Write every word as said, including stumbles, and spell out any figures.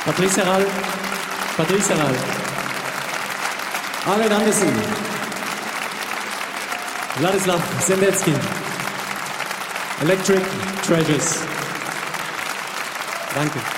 Patrice Herral, Patrice Herral. Ahmed Andersen. Wladislav Sendetsky. Electric Treasures. Danke.